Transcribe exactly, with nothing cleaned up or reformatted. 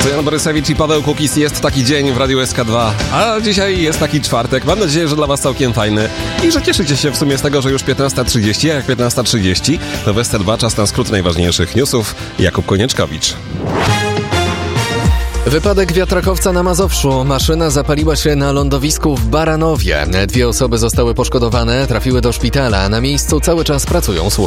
To Jan Borysewicz i Paweł Kukis. Jest taki dzień w Radiu S K dwa, a dzisiaj jest taki czwartek. Mam nadzieję, że dla was całkiem fajny i że cieszycie się w sumie z tego, że już piętnasta trzydzieści, a jak piętnasta trzydzieści to w S C dwa czas na skrót najważniejszych newsów. Jakub Konieczkowicz. Wypadek wiatrakowca na Mazowszu. Maszyna zapaliła się na lądowisku w Baranowie. Dwie osoby zostały poszkodowane, trafiły do szpitala. Na miejscu cały czas pracują służby.